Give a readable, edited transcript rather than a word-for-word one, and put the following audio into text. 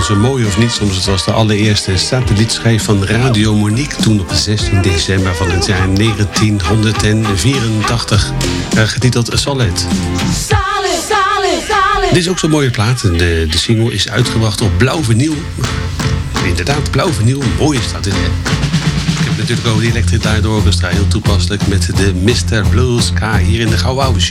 ze mooi of niet. Soms het was de allereerste satellietschijf van Radio Monique. Toen op 16 december van het jaar 1984. Getiteld Solid. Dit is ook zo'n mooie plaat. De single is uitgebracht op blauw vinyl. Inderdaad, blauw vinyl. Mooi staat dit. Ik heb natuurlijk over die Electric Light Orchestra. Heel toepasselijk met de Mr. Blue Sky hier in de Gouden Oude Show.